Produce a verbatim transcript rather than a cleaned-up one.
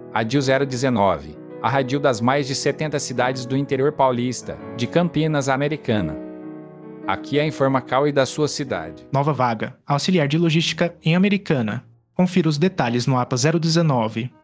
Radil zero dezenove. A Radil das mais de setenta cidades do interior paulista, de Campinas a Americana. Aqui é a Informacal e da sua cidade. Nova vaga, auxiliar de logística em Americana. Confira os detalhes no A P A zero dezenove.